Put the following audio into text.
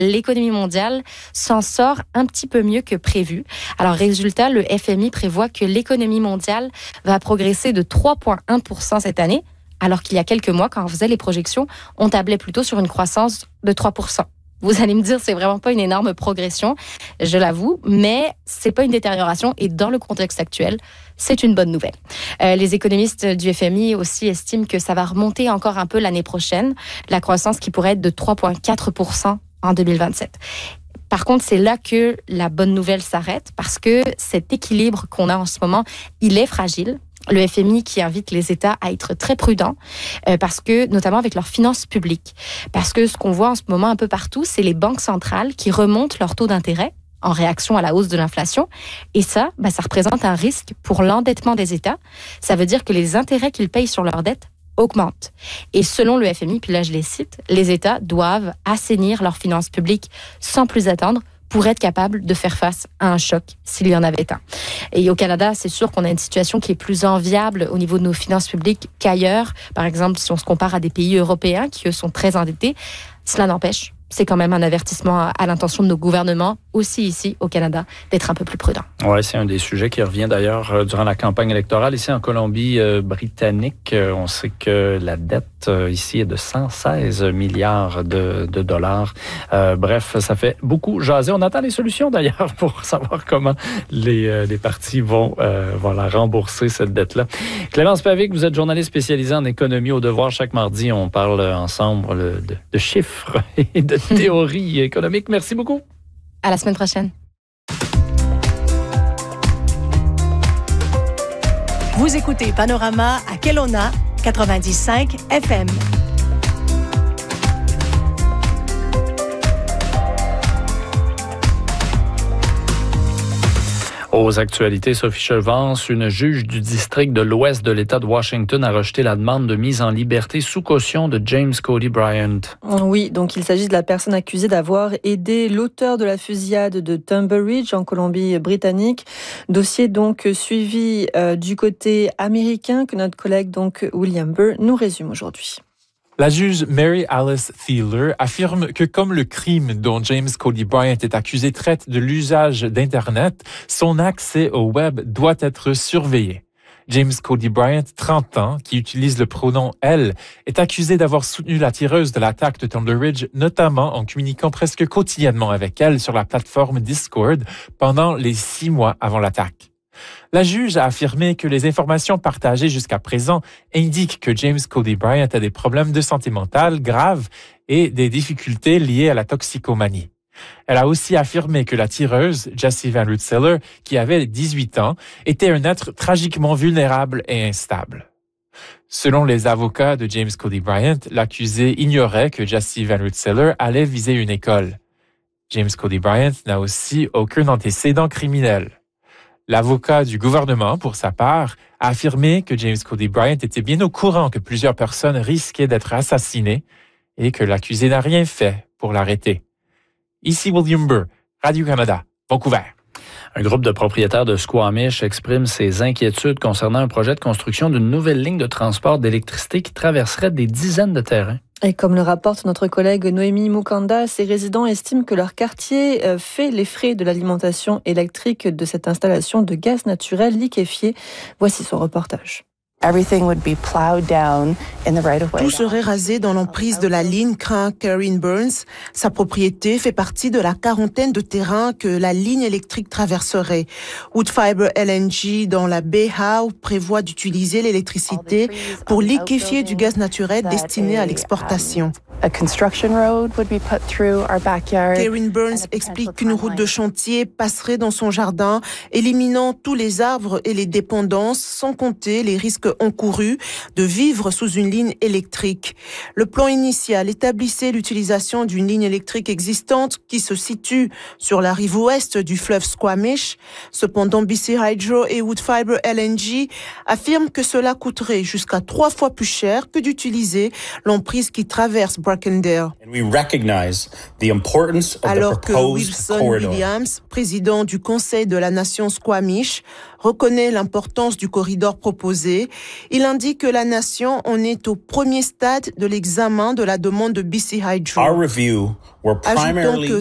l'économie mondiale s'en sort un petit peu mieux que prévu. Alors, résultat, le FMI prévoit que l'économie mondiale va progresser de 3,1% cette année, alors qu'il y a quelques mois, quand on faisait les projections, on tablait plutôt sur une croissance de 3%. Vous allez me dire, c'est vraiment pas une énorme progression, je l'avoue, mais c'est pas une détérioration et dans le contexte actuel, c'est une bonne nouvelle. Les économistes du FMI aussi estiment que ça va remonter encore un peu l'année prochaine, la croissance qui pourrait être de 3,4% en 2027. Par contre, c'est là que la bonne nouvelle s'arrête parce que cet équilibre qu'on a en ce moment, il est fragile. Le FMI qui invite les États à être très prudents parce que, notamment avec leurs finances publiques. Parce que ce qu'on voit en ce moment un peu partout, c'est les banques centrales qui remontent leur taux d'intérêt en réaction à la hausse de l'inflation. Et ça représente un risque pour l'endettement des États. Ça veut dire que les intérêts qu'ils payent sur leurs dettes augmentent. Et selon le FMI, puis là je les cite, les États doivent assainir leurs finances publiques sans plus attendre pour être capable de faire face à un choc s'il y en avait un. Et au Canada, c'est sûr qu'on a une situation qui est plus enviable au niveau de nos finances publiques qu'ailleurs. Par exemple, si on se compare à des pays européens qui, eux, sont très endettés, cela n'empêche. C'est quand même un avertissement à l'intention de nos gouvernements, aussi ici au Canada, d'être un peu plus prudents. Oui, c'est un des sujets qui revient d'ailleurs durant la campagne électorale. Ici en Colombie-Britannique, on sait que la dette ici est de 116 milliards de dollars. Bref, ça fait beaucoup jaser. On attend les solutions d'ailleurs pour savoir comment les partis vont la rembourser, cette dette-là. Clémence Pavic, vous êtes journaliste spécialisée en économie au Devoir. Chaque mardi, on parle ensemble de chiffres et de théorie économique. Merci beaucoup. À la semaine prochaine. Vous écoutez Panorama à Kelowna 90.5 FM. Aux actualités, Sophie Chevance, une juge du district de l'Ouest de l'État de Washington a rejeté la demande de mise en liberté sous caution de James Cody Bryant. Oui, donc il s'agit de la personne accusée d'avoir aidé l'auteur de la fusillade de Tunbridge en Colombie-Britannique. Dossier donc suivi du côté américain que notre collègue donc William Burr nous résume aujourd'hui. La juge Mary Alice Thieler affirme que comme le crime dont James Cody Bryant est accusé traite de l'usage d'Internet, son accès au web doit être surveillé. James Cody Bryant, 30 ans, qui utilise le pronom « elle », est accusé d'avoir soutenu la tireuse de l'attaque de Tunbridge, notamment en communiquant presque quotidiennement avec elle sur la plateforme Discord pendant les 6 mois avant l'attaque. La juge a affirmé que les informations partagées jusqu'à présent indiquent que James Cody Bryant a des problèmes de santé mentale graves et des difficultés liées à la toxicomanie. Elle a aussi affirmé que la tireuse, Jessie Van Rensselaer, qui avait 18 ans, était un être tragiquement vulnérable et instable. Selon les avocats de James Cody Bryant, l'accusé ignorait que Jessie Van Rensselaer allait viser une école. James Cody Bryant n'a aussi aucun antécédent criminel. L'avocat du gouvernement, pour sa part, a affirmé que James Cody Bryant était bien au courant que plusieurs personnes risquaient d'être assassinées et que l'accusé n'a rien fait pour l'arrêter. Ici William Burr, Radio-Canada, Vancouver. Un groupe de propriétaires de Squamish exprime ses inquiétudes concernant un projet de construction d'une nouvelle ligne de transport d'électricité qui traverserait des dizaines de terrains. Et comme le rapporte notre collègue Noémie Mukanda, ces résidents estiment que leur quartier fait les frais de l'alimentation électrique de cette installation de gaz naturel liquéfié. Voici son reportage. Tout serait rasé dans l'emprise de la ligne, craint Karen Burns. Sa propriété fait partie de la quarantaine de terrains que la ligne électrique traverserait. Woodfibre LNG dans la baie Howe prévoit d'utiliser l'électricité pour liquéfier du gaz naturel destiné à l'exportation. Karen Burns explique qu'une route de chantier passerait dans son jardin, éliminant tous les arbres et les dépendances, sans compter les risques encourus de vivre sous une ligne électrique. Le plan initial établissait l'utilisation d'une ligne électrique existante qui se situe sur la rive ouest du fleuve Squamish. Cependant, BC Hydro et Woodfibre LNG affirment que cela coûterait jusqu'à 3 fois plus cher que d'utiliser l'emprise qui traverse Krackendale. Alors que Wilson Williams, président du Conseil de la Nation Squamish, reconnaît l'importance du corridor proposé, il indique que la nation en est au premier stade de l'examen de la demande de BC Hydro. Ajoutant que